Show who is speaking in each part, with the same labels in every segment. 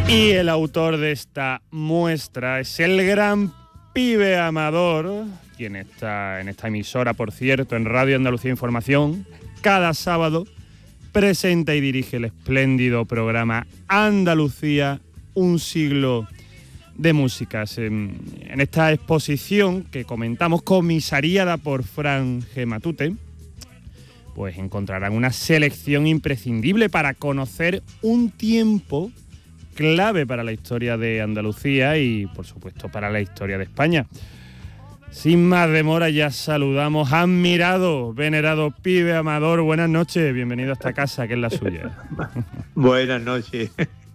Speaker 1: Y el autor de esta muestra es el gran Pibe Amador, quien está en esta emisora, por cierto, en Radio Andalucía Información, cada sábado presenta y dirige el espléndido programa Andalucía, un siglo de músicas. En esta exposición que comentamos, comisariada por Fran G. Matute, pues encontrarán una selección imprescindible para conocer un tiempo clave para la historia de Andalucía y, por supuesto, para la historia de España. Sin más demora, ya saludamos, admirado, venerado Pibe Amador. Buenas noches, bienvenido a esta casa, que es la suya.
Speaker 2: Buenas noches.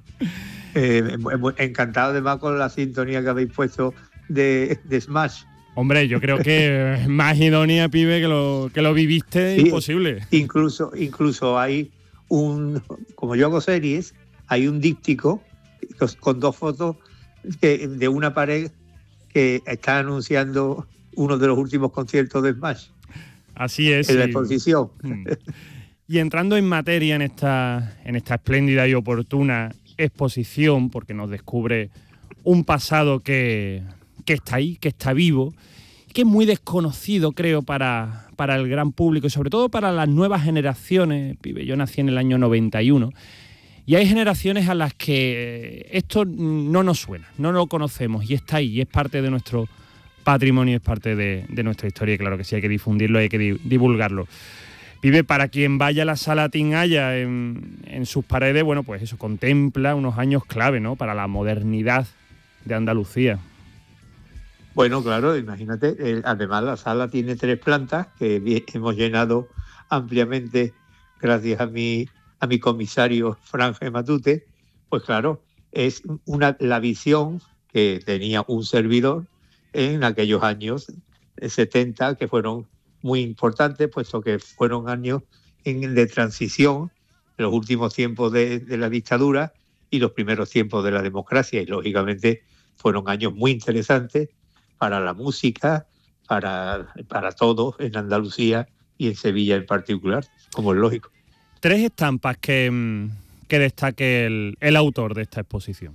Speaker 2: Encantado además con la sintonía que habéis puesto de Smash.
Speaker 1: Hombre, yo creo que más idónea, Pibe, que lo viviste, sí, imposible.
Speaker 2: Incluso hay como yo hago series, hay un díptico con dos fotos de una pared que está anunciando uno de los últimos conciertos de Smash.
Speaker 1: Así es.
Speaker 2: En la exposición.
Speaker 1: Y entrando en materia en esta espléndida y oportuna exposición, porque nos descubre un pasado que está ahí, que está vivo, que es muy desconocido, creo, para el gran público y sobre todo para las nuevas generaciones. Pibe, yo nací en el año 91 y hay generaciones a las que esto no nos suena, no lo conocemos y está ahí, y es parte de nuestro patrimonio, es parte de nuestra historia y claro que sí, hay que difundirlo, hay que divulgarlo. Pibe, para quien vaya a la Sala Tinaya en sus paredes, bueno, pues eso contempla unos años clave, ¿no?, para la modernidad de Andalucía.
Speaker 2: Bueno, claro, imagínate, además la sala tiene 3 plantas que hemos llenado ampliamente gracias a mi comisario Fran G. Matute. Pues claro, es la visión que tenía un servidor en aquellos años 70 que fueron muy importantes, puesto que fueron años de transición, los últimos tiempos de la dictadura y los primeros tiempos de la democracia, y lógicamente fueron años muy interesantes para la música, para todo en Andalucía y en Sevilla en particular, como es lógico.
Speaker 1: 3 estampas que destaque el autor de esta exposición.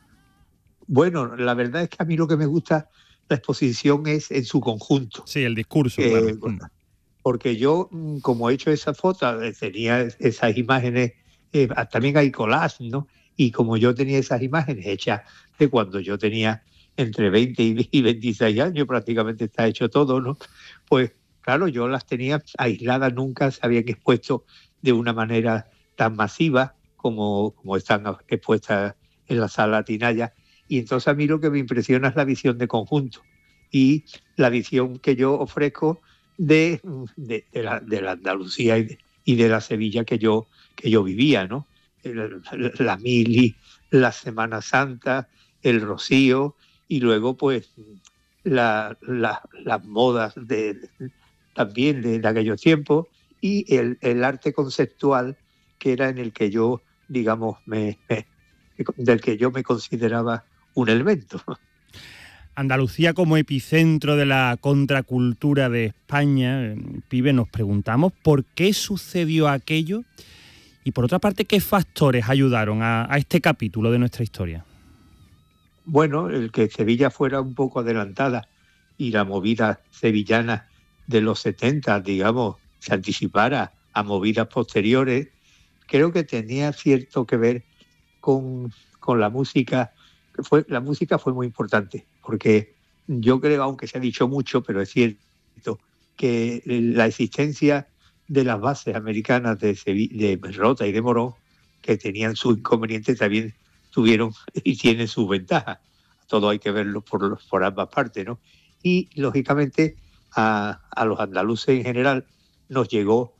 Speaker 2: Bueno, la verdad es que a mí lo que me gusta la exposición es en su conjunto.
Speaker 1: Sí, el discurso, claro.
Speaker 2: Porque yo, como he hecho esa foto, tenía esas imágenes, también hay collage, ¿no? Y como yo tenía esas imágenes hechas de cuando yo tenía entre 20 y 26 años, prácticamente está hecho todo, ¿no? Pues claro, yo las tenía aisladas, nunca se habían expuesto de una manera tan masiva como están expuestas en la Sala Tinaya. Y entonces a mí lo que me impresiona es la visión de conjunto y la visión que yo ofrezco de la Andalucía y de la Sevilla que yo vivía, ¿no? La mili, la Semana Santa, el Rocío y luego pues las modas también de aquellos tiempos y el arte conceptual que era en el que yo, digamos, del que yo me consideraba un elemento.
Speaker 1: Andalucía como epicentro de la contracultura de España, Pibe, nos preguntamos por qué sucedió aquello y por otra parte, ¿qué factores ayudaron a este capítulo de nuestra historia?
Speaker 2: Bueno, el que Sevilla fuera un poco adelantada y la movida sevillana de los 70, digamos, se anticipara a movidas posteriores, creo que tenía cierto que ver con la música. La música fue muy importante, porque yo creo, aunque se ha dicho mucho, pero es cierto, que la existencia de las bases americanas de Rota y de Morón, que tenían sus inconvenientes, también tuvieron y tienen sus ventajas. Todo hay que verlo por ambas partes, ¿no? Y, lógicamente, a los andaluces en general nos llegó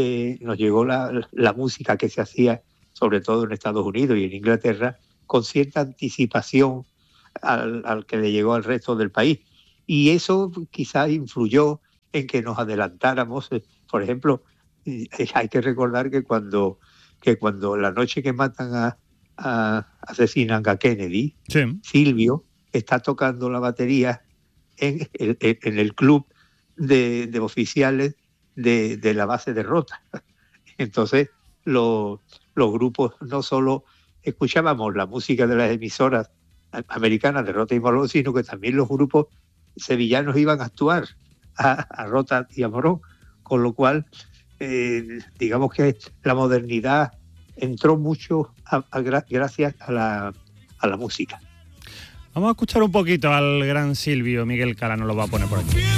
Speaker 2: la música que se hacía, sobre todo en Estados Unidos y en Inglaterra, con cierta anticipación al que le llegó al resto del país. Y eso quizás influyó en que nos adelantáramos. Por ejemplo, hay que recordar que cuando la noche que asesinan a Kennedy, sí, Silvio está tocando la batería en el club de oficiales de la base de Rota. Entonces, los grupos no solo escuchábamos la música de las emisoras americanas de Rota y Morón, sino que también los grupos sevillanos iban a actuar a Rota y a Morón, con lo cual digamos que la modernidad entró mucho gracias a la música.
Speaker 1: Vamos a escuchar un poquito al gran Silvio. Miguel Cala nos lo va a poner por aquí.